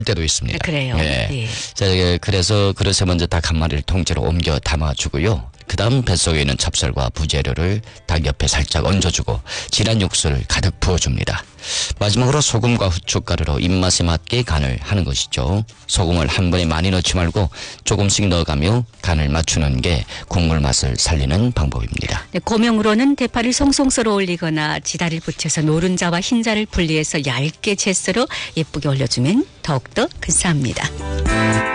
때도 있습니다. 그래요. 예. 예. 자, 그래서 그릇에 먼저 닭 한 마리를 통째로 옮겨 담아주고요. 그 다음 뱃속에 있는 찹쌀과 부재료를 닭 옆에 살짝 얹어주고 진한 육수를 가득 부어줍니다. 마지막으로 소금과 후춧가루로 입맛에 맞게 간을 하는 것이죠. 소금을 한 번에 많이 넣지 말고 조금씩 넣어가며 간을 맞추는 게 국물 맛을 살리는 방법입니다. 네, 고명으로는 대파를 송송 썰어 올리거나 지다를 붙여서 노른자와 흰자를 분리해서 얇게 채 썰어 예쁘게 올려주면 더욱더 근사합니다.